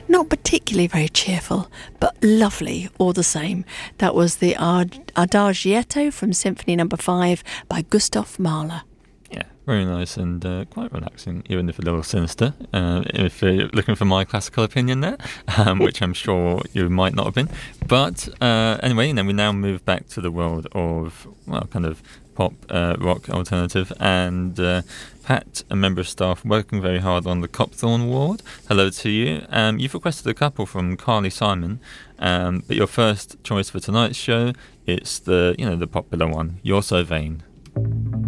Not particularly very cheerful, but lovely all the same. That was the Adagietto from Symphony No. 5 by Gustav Mahler. Yeah, very nice and quite relaxing, even if a little sinister, if you're looking for my classical opinion there, which I'm sure you might not have been. But anyway, then we now move back to the world of, well, kind of pop, rock alternative, and Pat, a member of staff working very hard on the Copthorne Award. Hello to you. You've requested a couple from Carly Simon, but your first choice for tonight's show, it's the popular one, You're So Vain.